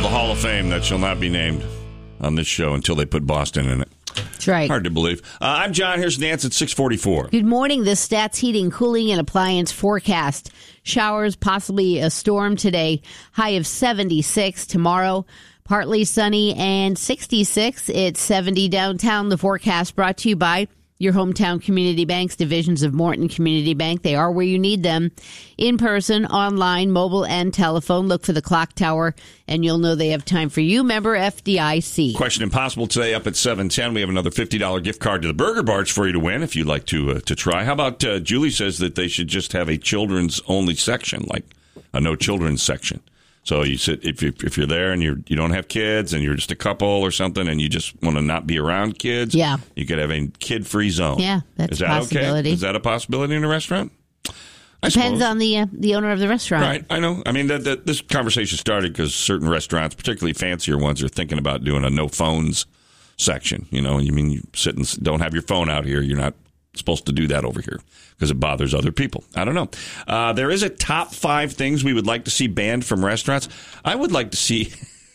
of the Hall of Fame that shall not be named on this show until they put Boston in it. That's right. Hard to believe. I'm John. Here's Nance at 6:44. Good morning. This Stats Heating, Cooling, and Appliance forecast. Showers, possibly a storm today. High of 76 tomorrow. Partly sunny and 66. It's 70 downtown. The forecast brought to you by your hometown community banks, divisions of Morton Community Bank. They are where you need them. In person, online, mobile, and telephone. Look for the clock tower, and you'll know they have time for you. Member FDIC. Question Impossible today up at 7:10. We have another $50 gift card to the Burger Barge for you to win if you'd like to try. How about Julie says that they should just have a children's-only section, like a no children's section. So you sit if you're there and you don't have kids and you're just a couple or something and you just want to not be around kids, yeah, you could have a kid-free zone. Yeah, that's a possibility. Okay? Is that a possibility in a restaurant? Depends on the owner of the restaurant. Right, I know. I mean, this conversation started because certain restaurants, particularly fancier ones, are thinking about doing a no phones section. You know, you mean you sit and don't have your phone out here. You're not supposed to do that over here because it bothers other people. I don't know. There is a top 5 things we would like to see banned from restaurants. I would like to see.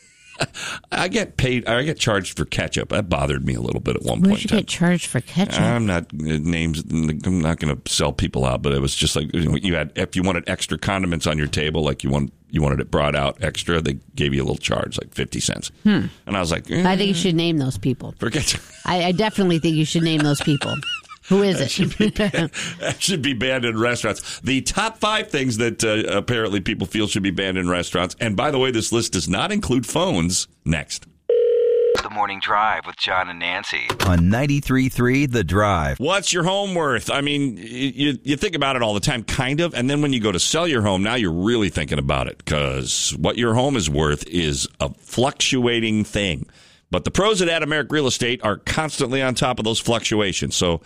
I get charged for ketchup. That bothered me a little bit at one point. Where'd you get charged for ketchup? I'm not going to sell people out, but it was just like if you wanted extra condiments on your table, like you wanted it brought out extra, they gave you a little charge, like 50 cents. And I was like, I think you should name those people. Forget. I definitely think you should name those people. Who is it? That should be banned in restaurants. The top 5 things that apparently people feel should be banned in restaurants. And by the way, this list does not include phones. Next. The Morning Drive with John and Nancy. On 93.3 The Drive. What's your home worth? I mean, you think about it all the time, kind of. And then when you go to sell your home, now you're really thinking about it. Because what your home is worth is a fluctuating thing. But the pros at Adameric Real Estate are constantly on top of those fluctuations. So,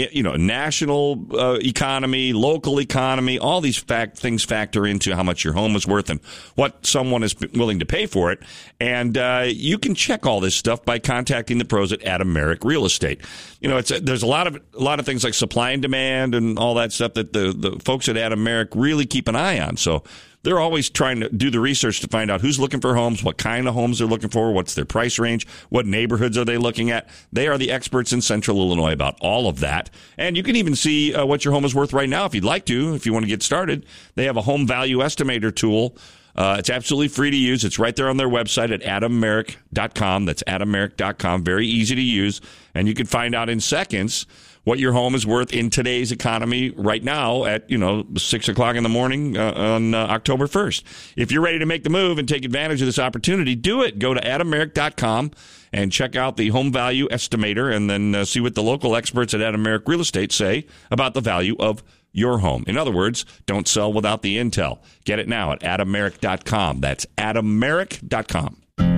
national economy, local economy, all these things factor into how much your home is worth and what someone is willing to pay for it. And you can check all this stuff by contacting the pros at Adameric Real Estate. There's a lot of things like supply and demand and all that stuff that the folks at Adameric really keep an eye on. So they're always trying to do the research to find out who's looking for homes, what kind of homes they're looking for, what's their price range, what neighborhoods are they looking at. They are the experts in Central Illinois about all of that. And you can even see what your home is worth right now if you'd like to, if you want to get started. They have a home value estimator tool. It's absolutely free to use. It's right there on their website at adameric.com. That's adameric.com. Very easy to use. And you can find out in seconds what your home is worth in today's economy right now at, 6 o'clock in the morning on October 1st. If you're ready to make the move and take advantage of this opportunity, do it. Go to adameric.com and check out the home value estimator and then see what the local experts at Adameric Real Estate say about the value of your home. In other words, don't sell without the intel. Get it now at adameric.com. That's adameric.com.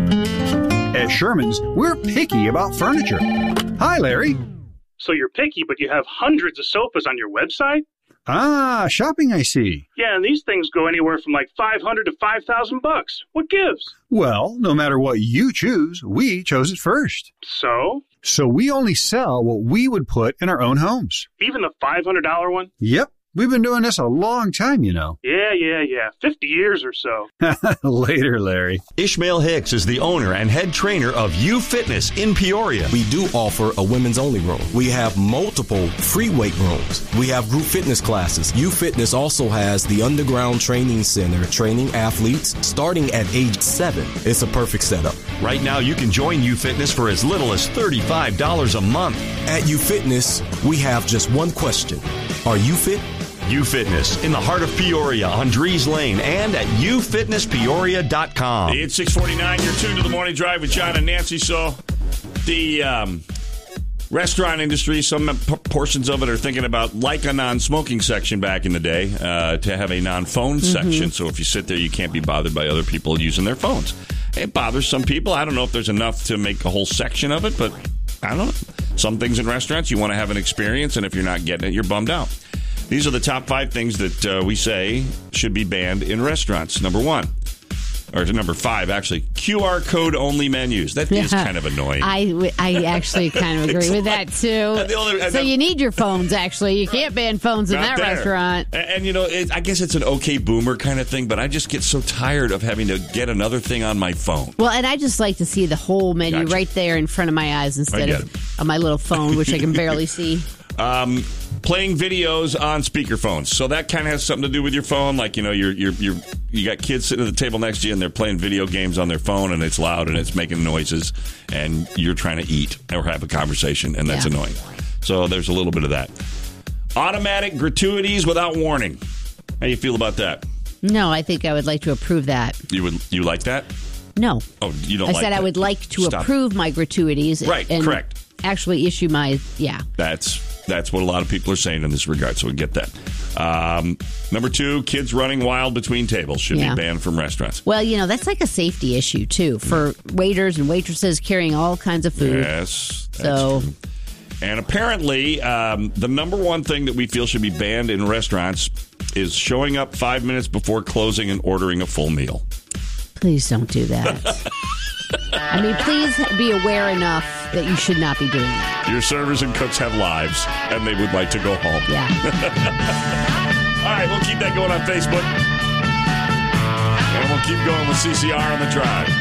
At Sherman's, we're picky about furniture. Hi, Larry. So you're picky, but you have hundreds of sofas on your website? Ah, shopping, I see. Yeah, and these things go anywhere from like $500 to $5,000. What gives? Well, no matter what you choose, we chose it first. So? So we only sell what we would put in our own homes. Even the $500 one? Yep. We've been doing this a long time, Yeah. 50 years or so. Later, Larry. Ishmael Hicks is the owner and head trainer of U Fitness in Peoria. We do offer a women's only room. We have multiple free weight rooms. We have group fitness classes. U Fitness also has the underground training center, training athletes starting at age 7. It's a perfect setup. Right now, you can join U Fitness for as little as $35 a month. At U Fitness, we have just one question. Are you fit? U Fitness in the heart of Peoria on Drees Lane and at ufitnesspeoria.com. It's 6:49. You're tuned to the Morning Drive with John and Nancy. So the restaurant industry, some portions of it are thinking about, like a non-smoking section back in the day, to have a non-phone section. So if you sit there, you can't be bothered by other people using their phones. It bothers some people. I don't know if there's enough to make a whole section of it, but I don't know. Some things in restaurants, you want to have an experience, and if you're not getting it, you're bummed out. These are the top 5 things that we say should be banned in restaurants. Number 1, or number 5, actually, QR code only menus. That is kind of annoying. I actually kind of agree with that, too. So you need your phones, actually. You can't ban phones in that restaurant. And you know, I guess it's an okay boomer kind of thing, but I just get so tired of having to get another thing on my phone. Well, and I just like to see the whole menu right there in front of my eyes instead of on my little phone, which I can barely see. Playing videos on speakerphones. So that kind of has something to do with your phone. Like, you know, you got kids sitting at the table next to you and they're playing video games on their phone and it's loud and it's making noises and you're trying to eat or have a conversation and that's annoying. So there's a little bit of that. Automatic gratuities without warning. How do you feel about that? No, I think I would like to approve that. You like that? No. Oh, you don't I like said that? I would like to approve my gratuities. Right, and correct. Actually issue my, That's what a lot of people are saying in this regard, so we get that. Number 2, kids running wild between tables should be banned from restaurants. Well, you know, that's like a safety issue, too, for waiters and waitresses carrying all kinds of food. Yes, that's true. And apparently, the number 1 thing that we feel should be banned in restaurants is showing up 5 minutes before closing and ordering a full meal. Please don't do that. I mean, please be aware enough that you should not be doing that. Your servers and cooks have lives, and they would like to go home. Yeah. All right, we'll keep that going on Facebook. And we'll keep going with CCR on the Drive.